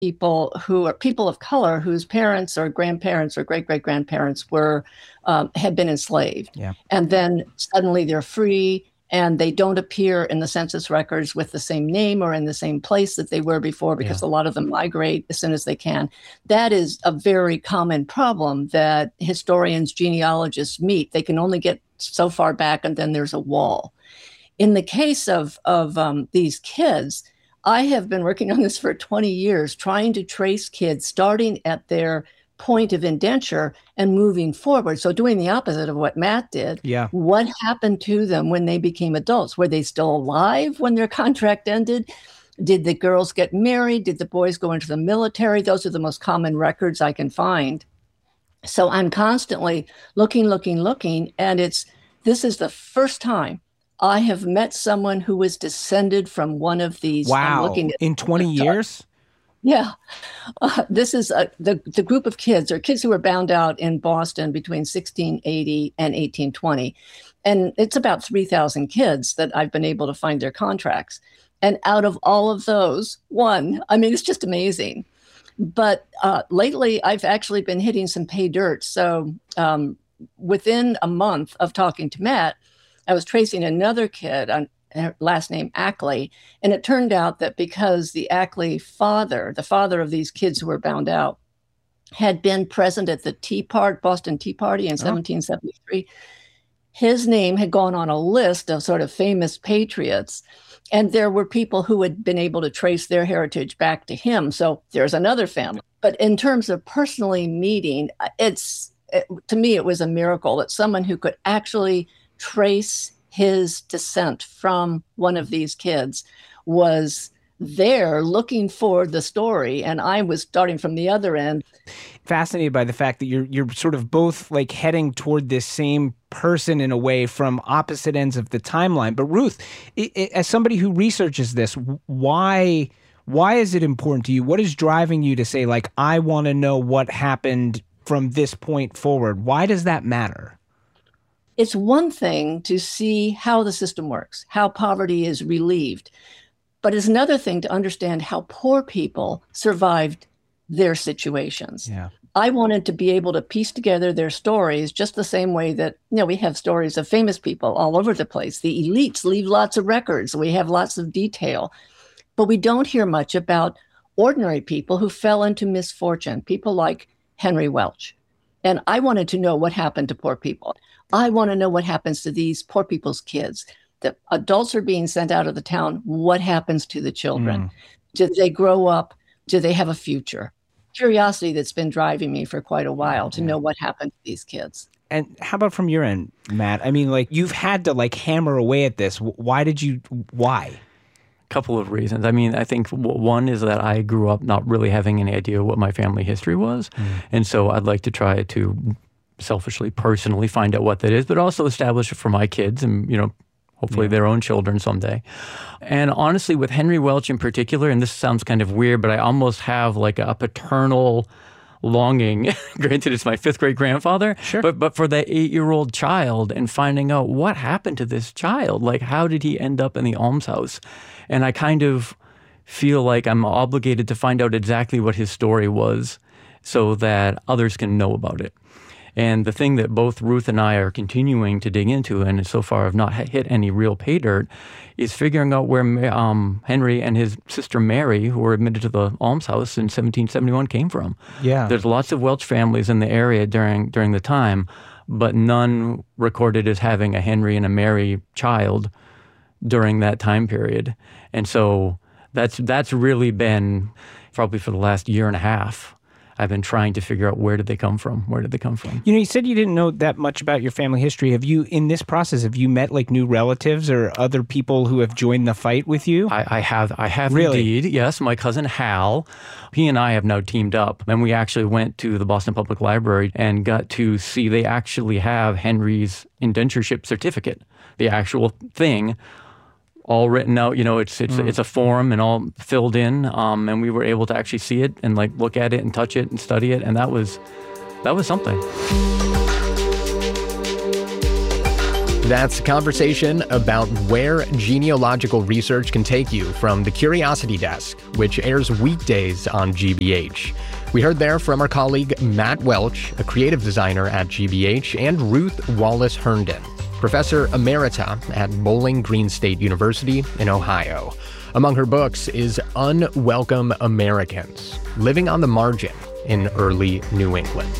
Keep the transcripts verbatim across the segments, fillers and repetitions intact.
people who are people of color whose parents or grandparents or great great grandparents were um, had been enslaved, Yeah. and then suddenly they're free and they don't appear in the census records with the same name or in the same place that they were before because Yeah. a lot of them migrate as soon as they can. That is a very common problem that historians, genealogists meet. They can only get so far back and then there's a wall. In the case of, of um, these kids, I have been working on this for twenty years, trying to trace kids starting at their point of indenture and moving forward. So doing the opposite of what Matt did. Yeah. What happened to them when they became adults? Were they still alive when their contract ended? Did the girls get married? Did the boys go into the military? Those are the most common records I can find. So I'm constantly looking, looking, looking, and it's this is the first time I have met someone who was descended from one of these. I'm Wow. looking at In twenty years? Yeah. Uh, this is uh, the, the group of kids, or kids who were bound out in Boston between sixteen eighty and eighteen twenty. And it's about three thousand kids that I've been able to find their contracts. And out of all of those, one, I mean, it's just amazing. But uh, lately, I've actually been hitting some pay dirt. So um, within a month of talking to Matt, I was tracing another kid on last name Ackley. And it turned out that because the Ackley father, the father of these kids who were bound out, had been present at the Tea Party, Boston Tea Party in oh. seventeen seventy-three, his name had gone on a list of sort of famous patriots. And there were people who had been able to trace their heritage back to him. So there's another family. But in terms of personally meeting, it's it, to me, it was a miracle that someone who could actually trace his descent from one of these kids was there looking for the story. And I was starting from the other end. Fascinated by the fact that you're you're sort of both like heading toward this same person in a way from opposite ends of the timeline. But Ruth, it, it, as somebody who researches this, why why is it important to you? What is driving you to say, like, I want to know what happened from this point forward? Why does that matter? It's one thing to see how the system works, how poverty is relieved, but it's another thing to understand how poor people survived their situations. Yeah. I wanted to be able to piece together their stories just the same way that, you know, we have stories of famous people all over the place. The elites leave lots of records. We have lots of detail, but we don't hear much about ordinary people who fell into misfortune, people like Henry Welch. And I wanted to know what happened to poor people. I want to know what happens to these poor people's kids. The adults are being sent out of the town. What happens to the children? Mm. Do they grow up? Do they have a future? Curiosity that's been driving me for quite a while to yeah. know what happened to these kids. And how about from your end, Matt? I mean, like, you've had to like hammer away at this. Why did you, why? Couple of reasons. I mean, I think one is that I grew up not really having any idea what my family history was. Mm. And so I'd like to try to selfishly, personally find out what that is, but also establish it for my kids and, you know, hopefully yeah. their own children someday. And honestly, with Henry Welch in particular, and this sounds kind of weird, but I almost have like a paternal longing, granted it's my fifth great grandfather, sure. but but for that eight-year-old child and finding out what happened to this child. Like, how did he end up in the almshouse? And I kind of feel like I'm obligated to find out exactly what his story was so that others can know about it. And the thing that both Ruth and I are continuing to dig into, and so far have not hit any real pay dirt, is figuring out where um, Henry and his sister Mary, who were admitted to the almshouse in seventeen seventy-one, came from. Yeah. There's lots of Welch families in the area during during the time, but none recorded as having a Henry and a Mary child during that time period. And so that's that's really been, probably for the last year and a half, I've been trying to figure out where did they come from? Where did they come from? You know, you said you didn't know that much about your family history. Have you, in this process, have you met like new relatives or other people who have joined the fight with you? I, I have, I have really? indeed. Yes, my cousin Hal, he and I have now teamed up, and we actually went to the Boston Public Library and got to see they actually have Henry's indentureship certificate, the actual thing, all written out. You know, it's it's mm. it's a form and all filled in, um, and we were able to actually see it and like look at it and touch it and study it, and that was that was something. That's a conversation about where genealogical research can take you from the Curiosity Desk, which airs weekdays on G B H. We heard there from our colleague Matt Welch, a creative designer at G B H, and Ruth Wallace Herndon, Professor Emerita at Bowling Green State University in Ohio. Among her books is Unwelcome Americans, Living on the Margin in Early New England.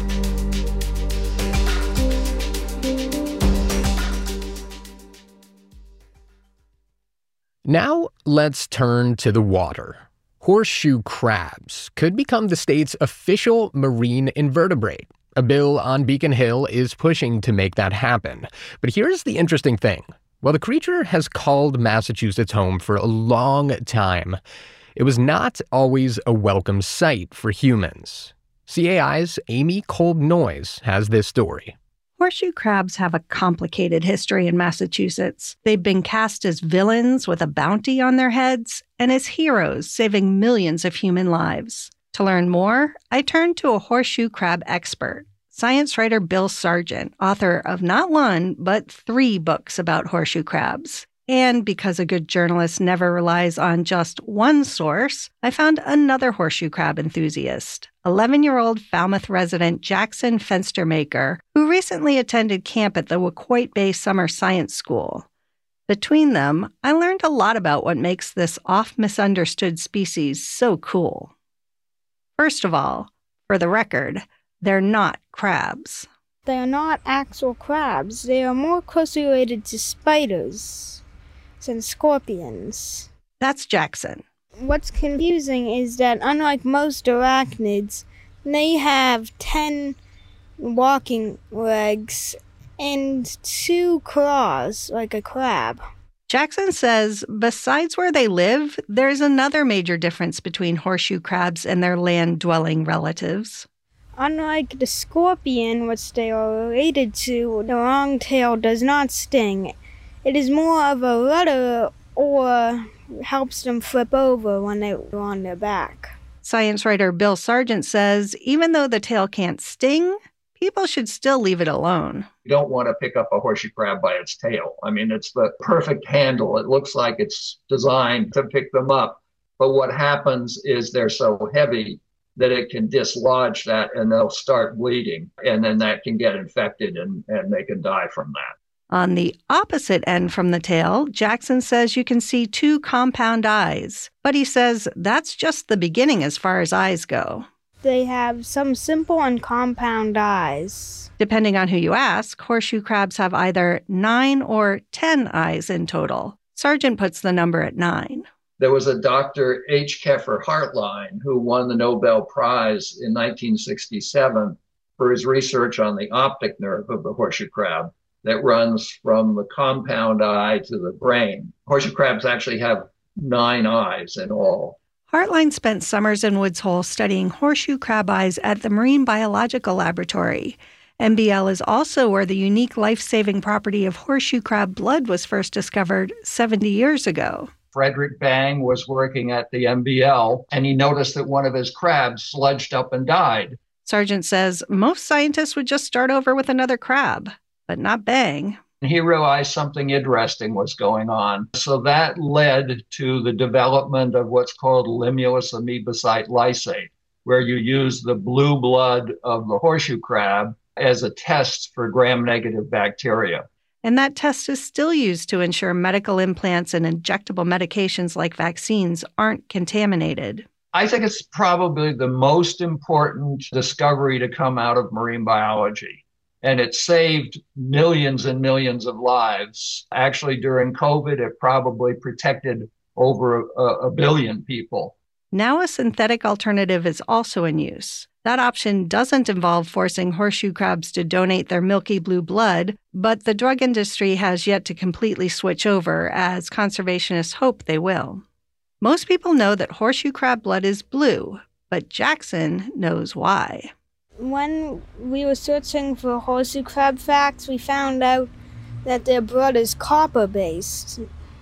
Now let's turn to the water. Horseshoe crabs could become the state's official marine invertebrate. A bill on Beacon Hill is pushing to make that happen. But here's the interesting thing. While the creature has called Massachusetts home for a long time, it was not always a welcome sight for humans. C A I's Amy Kolb-Noyes has this story. Horseshoe crabs have a complicated history in Massachusetts. They've been cast as villains with a bounty on their heads and as heroes saving millions of human lives. To learn more, I turned to a horseshoe crab expert, science writer Bill Sargent, author of not one, but three books about horseshoe crabs. And because a good journalist never relies on just one source, I found another horseshoe crab enthusiast, eleven-year-old Falmouth resident Jackson Fenstermaker, who recently attended camp at the Waquoit Bay Summer Science School. Between them, I learned a lot about what makes this oft-misunderstood species so cool. First of all, for the record, they're not crabs. They are not actual crabs. They are more closely related to spiders and scorpions. That's Jackson. What's confusing is that unlike most arachnids, they have ten walking legs and two claws like a crab. Jackson says besides where they live, there's another major difference between horseshoe crabs and their land-dwelling relatives. Unlike the scorpion, which they are related to, the long tail does not sting. It is more of a rudder or helps them flip over when they're on their back. Science writer Bill Sargent says even though the tail can't sting, people should still leave it alone. You don't want to pick up a horseshoe crab by its tail. I mean, it's the perfect handle. It looks like it's designed to pick them up. But what happens is they're so heavy that it can dislodge that and they'll start bleeding. And then that can get infected and, and they can die from that. On the opposite end from the tail, Jackson says you can see two compound eyes. But he says that's just the beginning as far as eyes go. They have some simple and compound eyes. Depending on who you ask, horseshoe crabs have either nine or ten eyes in total. Sargent puts the number at nine. There was a Doctor H. Keffer Hartline who won the Nobel Prize in nineteen sixty-seven for his research on the optic nerve of the horseshoe crab that runs from the compound eye to the brain. Horseshoe crabs actually have nine eyes in all. Hartline spent summers in Woods Hole studying horseshoe crab eyes at the Marine Biological Laboratory. M B L is also where the unique life-saving property of horseshoe crab blood was first discovered seventy years ago. Frederick Bang was working at the M B L, and he noticed that one of his crabs sludged up and died. Sargent says most scientists would just start over with another crab, but not Bang. He realized something interesting was going on. So that led to the development of what's called limulus amoebocyte lysate, where you use the blue blood of the horseshoe crab as a test for gram-negative bacteria. And that test is still used to ensure medical implants and injectable medications like vaccines aren't contaminated. I think it's probably the most important discovery to come out of marine biology. And it saved millions and millions of lives. Actually, during COVID, it probably protected over a, a billion people. Now a synthetic alternative is also in use. That option doesn't involve forcing horseshoe crabs to donate their milky blue blood, but the drug industry has yet to completely switch over, as conservationists hope they will. Most people know that horseshoe crab blood is blue, but Jackson knows why. When we were searching for horseshoe crab facts, we found out that their blood is copper-based,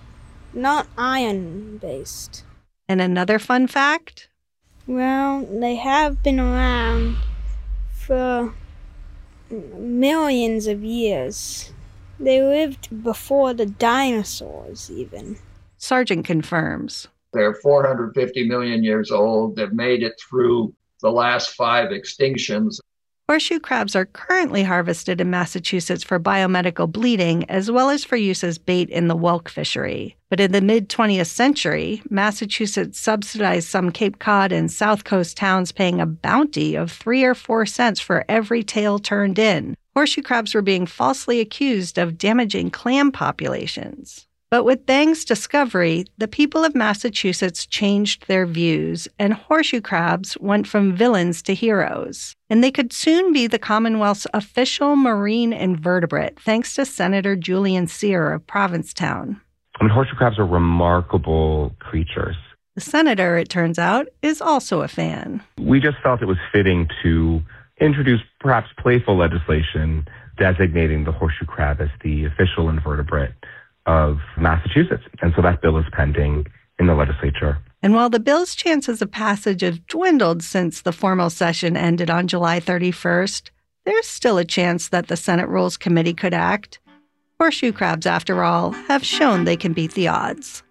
not iron-based. And another fun fact? Well, they have been around for millions of years. They lived before the dinosaurs, even. Sargent confirms. They're four hundred fifty million years old. They've made it through the last five extinctions. Horseshoe crabs are currently harvested in Massachusetts for biomedical bleeding, as well as for use as bait in the whelk fishery. But in the mid-twentieth century, Massachusetts subsidized some Cape Cod and South Coast towns, paying a bounty of three or four cents for every tail turned in. Horseshoe crabs were being falsely accused of damaging clam populations. But with Bang's discovery, the people of Massachusetts changed their views, and horseshoe crabs went from villains to heroes. And they could soon be the Commonwealth's official marine invertebrate, thanks to Senator Julian Cyr of Provincetown. I mean, horseshoe crabs are remarkable creatures. The senator, it turns out, is also a fan. We just felt it was fitting to introduce perhaps playful legislation designating the horseshoe crab as the official invertebrate of Massachusetts. And so that bill is pending in the legislature. And while the bill's chances of passage have dwindled since the formal session ended on July thirty-first, there's still a chance that the Senate Rules Committee could act. Horseshoe crabs, after all, have shown they can beat the odds.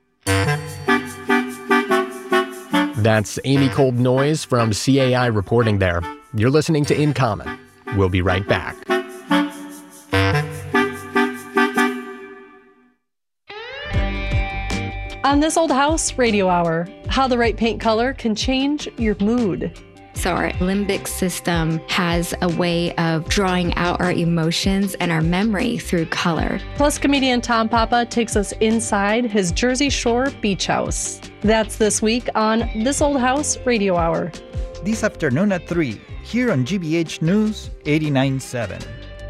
That's Amy Cold Noyes from C A I reporting there. You're listening to In Common. We'll be right back. On This Old House Radio Hour, how the right paint color can change your mood. So our limbic system has a way of drawing out our emotions and our memory through color. Plus, comedian Tom Papa takes us inside his Jersey Shore beach house. That's this week on This Old House Radio Hour. This afternoon at three, here on G B H News eighty-nine point seven.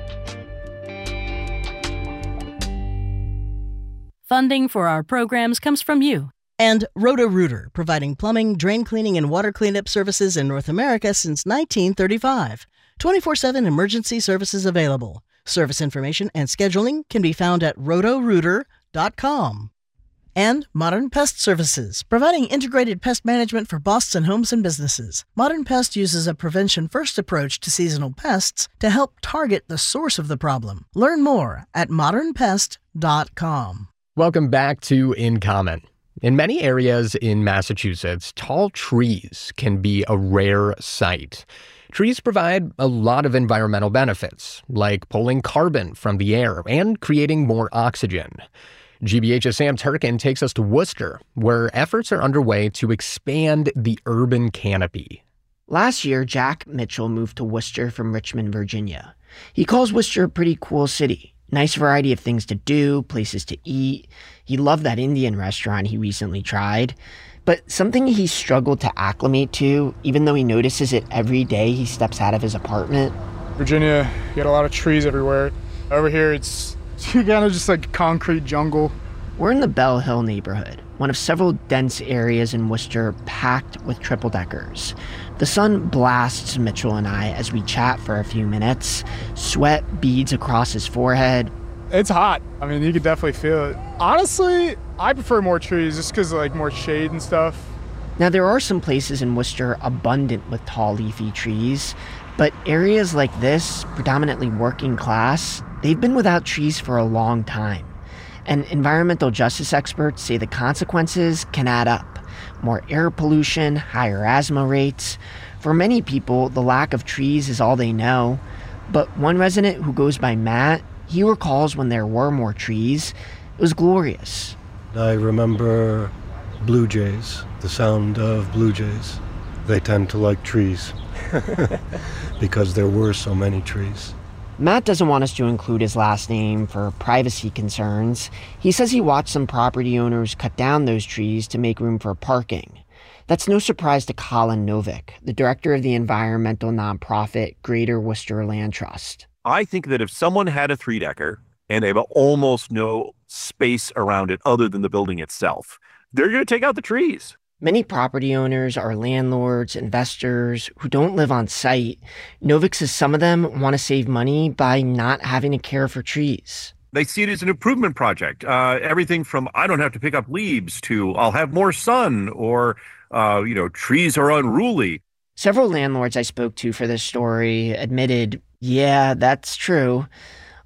Funding for our programs comes from you. And Roto-Rooter, providing plumbing, drain cleaning, and water cleanup services in North America since nineteen thirty-five. twenty-four seven emergency services available. Service information and scheduling can be found at roto rooter dot com. And Modern Pest Services, providing integrated pest management for Boston homes and businesses. Modern Pest uses a prevention-first approach to seasonal pests to help target the source of the problem. Learn more at modern pest dot com. Welcome back to In Common. In many areas in Massachusetts, tall trees can be a rare sight. Trees provide a lot of environmental benefits, like pulling carbon from the air and creating more oxygen. G B H's Sam Turkin takes us to Worcester, where efforts are underway to expand the urban canopy. Last year, Jack Mitchell moved to Worcester from Richmond, Virginia. He calls Worcester a pretty cool city. Nice variety of things to do, places to eat. He loved that Indian restaurant he recently tried. But something he struggled to acclimate to, even though he notices it every day he steps out of his apartment. Virginia, you got a lot of trees everywhere. Over here, it's kind of just like concrete jungle. We're in the Bell Hill neighborhood, one of several dense areas in Worcester packed with triple-deckers. The sun blasts Mitchell and I as we chat for a few minutes. Sweat beads across his forehead. It's hot. I mean, you could definitely feel it. Honestly, I prefer more trees just because of like more shade and stuff. Now, there are some places in Worcester abundant with tall leafy trees, but areas like this, predominantly working class, they've been without trees for a long time. And environmental justice experts say the consequences can add up. More air pollution, higher asthma rates. For many people, the lack of trees is all they know. But one resident who goes by Matt, he recalls when there were more trees. It was glorious. I remember blue jays, the sound of blue jays. They tend to like trees because there were so many trees. Matt doesn't want us to include his last name for privacy concerns. He says he watched some property owners cut down those trees to make room for parking. That's no surprise to Colin Novick, the director of the environmental nonprofit Greater Worcester Land Trust. I think that if someone had a three-decker and they have almost no space around it other than the building itself, they're going to take out the trees. Many property owners are landlords, investors who don't live on site. Novick says some of them want to save money by not having to care for trees. They see it as an improvement project. Uh, everything from I don't have to pick up leaves to I'll have more sun or, uh, you know, trees are unruly. Several landlords I spoke to for this story admitted, yeah, that's true.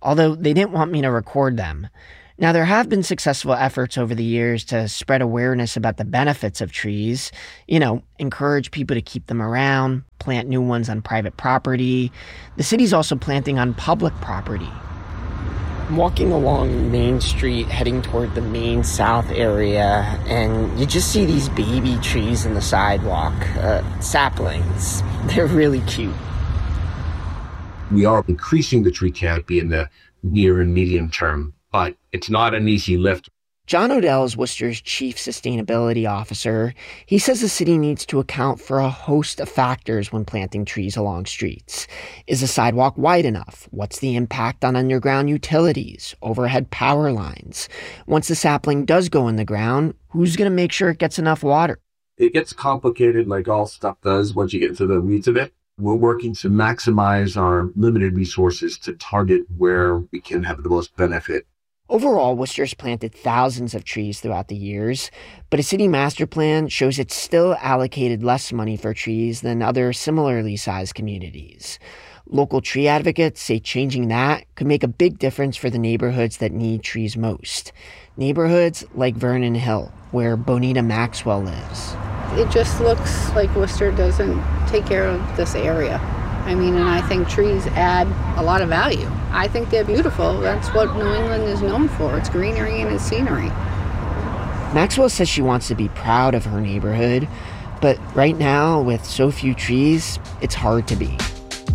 although they didn't want me to record them. Now, there have been successful efforts over the years to spread awareness about the benefits of trees, you know, encourage people to keep them around, plant new ones on private property. The city's also planting on public property. I'm walking along Main Street, heading toward the Main South area, and you just see these baby trees in the sidewalk, uh, saplings. They're really cute. We are increasing the tree canopy in the near and medium term, but it's not an easy lift. John Odell is Worcester's chief sustainability officer. He says the city needs to account for a host of factors when planting trees along streets. Is the sidewalk wide enough? What's the impact on underground utilities, overhead power lines? Once the sapling does go in the ground, who's going to make sure it gets enough water? It gets complicated like all stuff does once you get into the weeds of it. We're working to maximize our limited resources to target where we can have the most benefit. Overall, Worcester's planted thousands of trees throughout the years, but a city master plan shows it's still allocated less money for trees than other similarly sized communities. Local tree advocates say changing that could make a big difference for the neighborhoods that need trees most. Neighborhoods like Vernon Hill, where Bonita Maxwell lives. It just looks like Worcester doesn't take care of this area. I mean, and I think trees add a lot of value. I think they're beautiful. That's what New England is known for. It's greenery and it's scenery. Maxwell says she wants to be proud of her neighborhood, but right now, with so few trees, it's hard to be.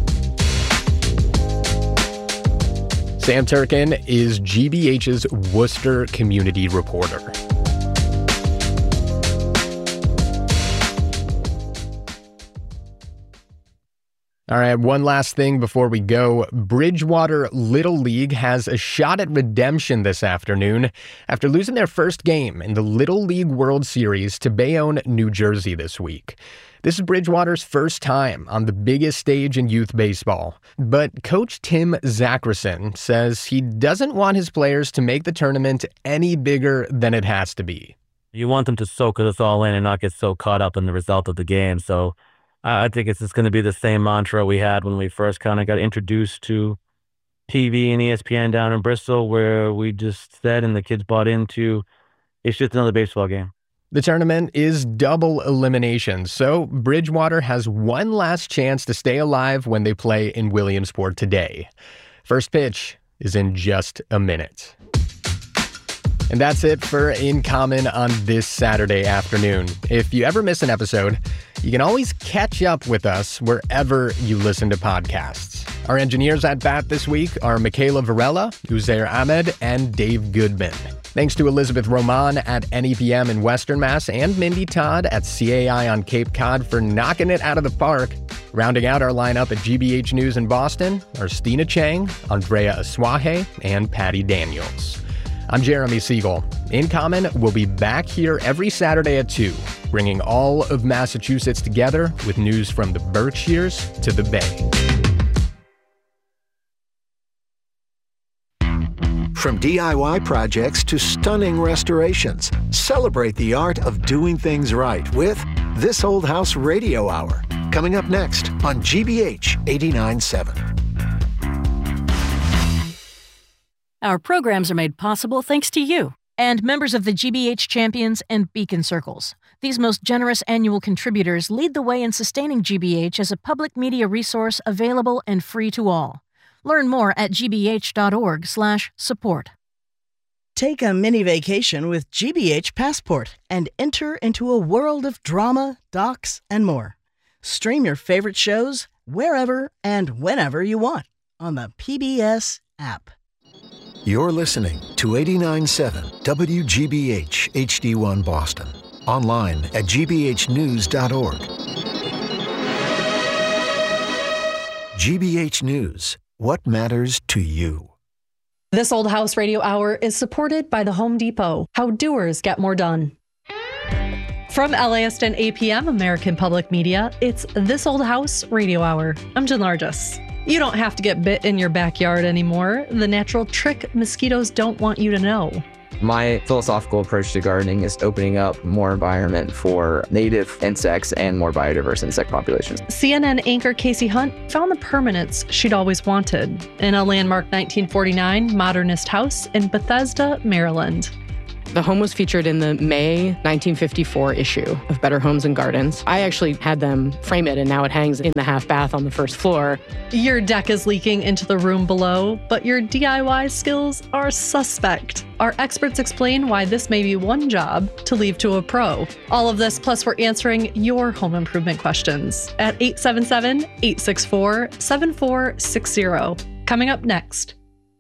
Sam Turkin is G B H's Worcester community reporter. All right, one last thing before we go. Bridgewater Little League has a shot at redemption this afternoon after losing their first game in the Little League World Series to Bayonne, New Jersey this week. This is Bridgewater's first time on the biggest stage in youth baseball. But Coach Tim Zachrison says he doesn't want his players to make the tournament any bigger than it has to be. You want them to soak us all in and not get so caught up in the result of the game, so I think it's just going to be the same mantra we had when we first kind of got introduced to T V and E S P N down in Bristol, where we just said and the kids bought into, it's just another baseball game. The tournament is double elimination, so Bridgewater has one last chance to stay alive when they play in Williamsport today. First pitch is in just a minute. And that's it for In Common on this Saturday afternoon. If you ever miss an episode, you can always catch up with us wherever you listen to podcasts. Our engineers at bat this week are Michaela Varela, Uzair Ahmed, and Dave Goodman. Thanks to Elizabeth Roman at N E P M in Western Mass and Mindy Todd at C A I on Cape Cod for knocking it out of the park. Rounding out our lineup at G B H News in Boston are Stina Chang, Andrea Aswahe, and Patty Daniels. I'm Jeremy Siegel. In Common will be back here every Saturday at two, bringing all of Massachusetts together with news from the Berkshires to the Bay. From D I Y projects to stunning restorations, celebrate the art of doing things right with This Old House Radio Hour, coming up next on G B H eighty-nine point seven. Our programs are made possible thanks to you and members of the G B H Champions and Beacon Circles. These most generous annual contributors lead the way in sustaining G B H as a public media resource available and free to all. Learn more at gbh.org slash support. Take a mini vacation with G B H Passport and enter into a world of drama, docs, and more. Stream your favorite shows wherever and whenever you want on the P B S app. You're listening to eighty-nine point seven W G B H H D one Boston. Online at g b h news dot org. G B H News. What matters to you? This Old House Radio Hour is supported by the Home Depot. How doers get more done. From L A S T and A P M, American Public Media, it's This Old House Radio Hour. I'm Jen Largis. You don't have to get bit in your backyard anymore. The natural trick mosquitoes don't want you to know. My philosophical approach to gardening is opening up more environment for native insects and more biodiverse insect populations. C N N anchor Casey Hunt found the permanence she'd always wanted in a landmark nineteen forty-nine modernist house in Bethesda, Maryland. The home was featured in the May nineteen fifty-four issue of Better Homes and Gardens. I actually had them frame it, and now it hangs in the half bath on the first floor. Your deck is leaking into the room below, but your D I Y skills are suspect. Our experts explain why this may be one job to leave to a pro. All of this, plus we're answering your home improvement questions at eight seven seven, eight six four, seven four six zero. Coming up next.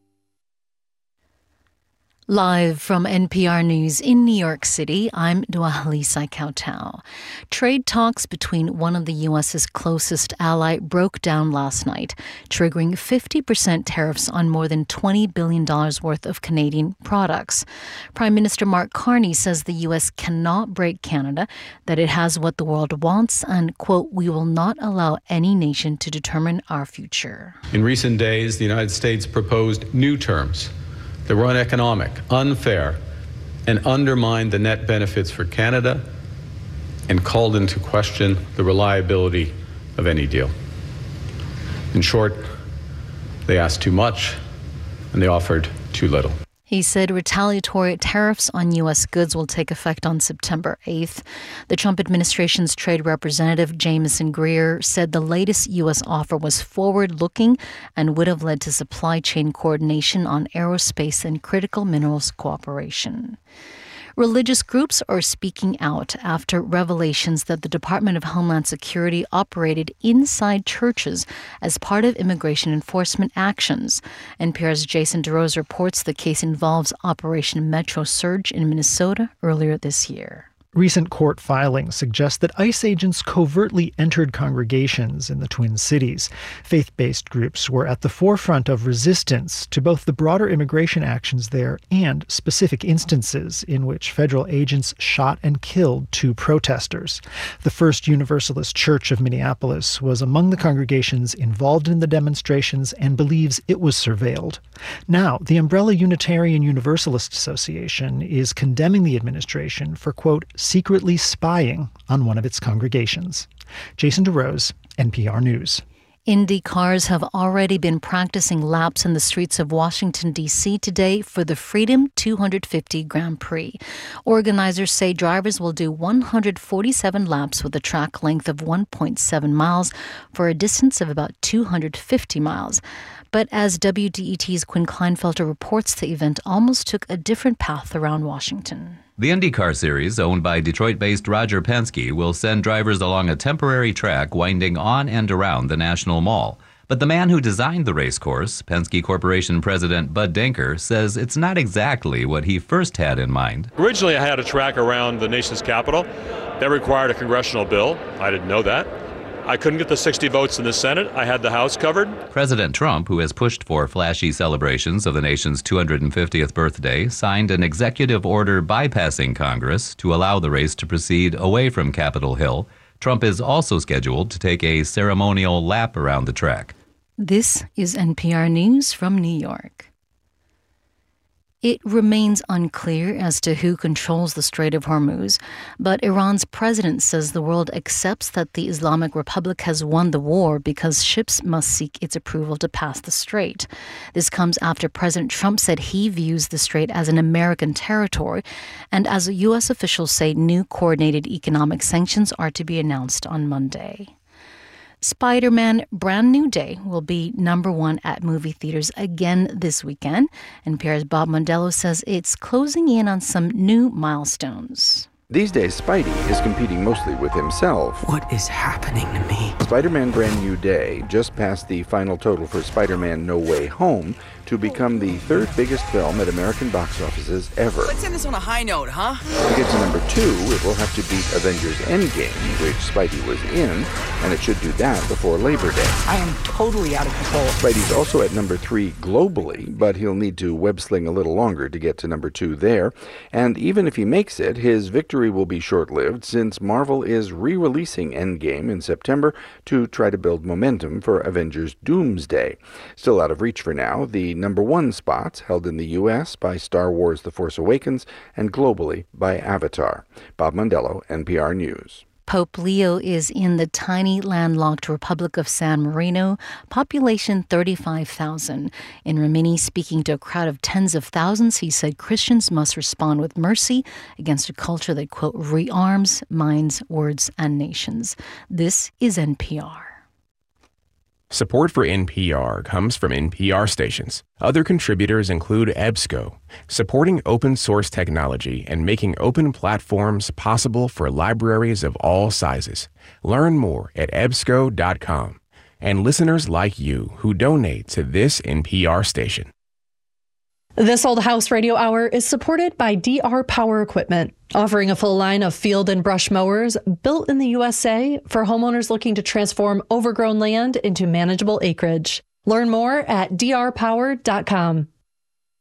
Live from N P R News in New York City, I'm Dwalisa Kautau. Trade talks between one of the U S's closest ally broke down last night, triggering fifty percent tariffs on more than twenty billion dollars worth of Canadian products. Prime Minister Mark Carney says the U S cannot break Canada, that it has what the world wants, and, quote, we will not allow any nation to determine our future. In recent days, the United States proposed new terms that were uneconomic, unfair, and undermined the net benefits for Canada and called into question the reliability of any deal. In short, they asked too much and they offered too little. He said retaliatory tariffs on U S goods will take effect on September eighth. The Trump administration's trade representative, Jameson Greer, said the latest U S offer was forward-looking and would have led to supply chain coordination on aerospace and critical minerals cooperation. Religious groups are speaking out after revelations that the Department of Homeland Security operated inside churches as part of immigration enforcement actions. N P R's Jason DeRose reports the case involves Operation Metro Surge in Minnesota earlier this year. Recent court filings suggest that ICE agents covertly entered congregations in the Twin Cities. Faith-based groups were at the forefront of resistance to both the broader immigration actions there and specific instances in which federal agents shot and killed two protesters. The First Universalist Church of Minneapolis was among the congregations involved in the demonstrations and believes it was surveilled. Now, the Umbrella Unitarian Universalist Association is condemning the administration for, quote, secretly spying on one of its congregations. Jason DeRose, N P R News. Indy cars have already been practicing laps in the streets of Washington, D C today for the Freedom two fifty Grand Prix. Organizers say drivers will do one hundred forty-seven laps with a track length of one point seven miles for a distance of about two hundred fifty miles. But as W D E T's Quinn Kleinfelter reports, the event almost took a different path around Washington. The IndyCar Series, owned by Detroit-based Roger Penske, will send drivers along a temporary track winding on and around the National Mall. But the man who designed the race course, Penske Corporation President Bud Denker, says it's not exactly what he first had in mind. Originally, I had a track around the nation's capital. That required a congressional bill. I didn't know that. I couldn't get the sixty votes in the Senate. I had the House covered. President Trump, who has pushed for flashy celebrations of the nation's two hundred fiftieth birthday, signed an executive order bypassing Congress to allow the race to proceed away from Capitol Hill. Trump is also scheduled to take a ceremonial lap around the track. This is N P R News from New York. It remains unclear as to who controls the Strait of Hormuz, but Iran's president says the world accepts that the Islamic Republic has won the war because ships must seek its approval to pass the strait. This comes after President Trump said he views the strait as an American territory, and as U S officials say new coordinated economic sanctions are to be announced on Monday. Spider-Man Brand New Day will be number one at movie theaters again this weekend. N P R's Bob Mondello says it's closing in on some new milestones. These days, Spidey is competing mostly with himself. What is happening to me? Spider-Man Brand New Day just passed the final total for Spider-Man No Way Home to become the third biggest film at American box offices ever. Let's end this on a high note, huh? To get to number two, it will have to beat Avengers Endgame, which Spidey was in, and it should do that before Labor Day. I am totally out of control. Spidey's also at number three globally, but he'll need to web-sling a little longer to get to number two there. And even if he makes it, his victory victory will be short-lived since Marvel is re-releasing Endgame in September to try to build momentum for Avengers Doomsday. Still out of reach for now, the number one spots held in the U S by Star Wars The Force Awakens and globally by Avatar. Bob Mondello, N P R News. Pope Leo is in the tiny landlocked Republic of San Marino, population thirty-five thousand. In Rimini, speaking to a crowd of tens of thousands, he said Christians must respond with mercy against a culture that, quote, rearms minds, words, and nations. This is N P R. Support for N P R comes from N P R stations. Other contributors include EBSCO, supporting open source technology and making open platforms possible for libraries of all sizes. Learn more at ebsco dot com. And listeners like you who donate to this N P R station. This Old House Radio Hour is supported by D R Power Equipment, offering a full line of field and brush mowers built in the U S A for homeowners looking to transform overgrown land into manageable acreage. Learn more at d r power dot com.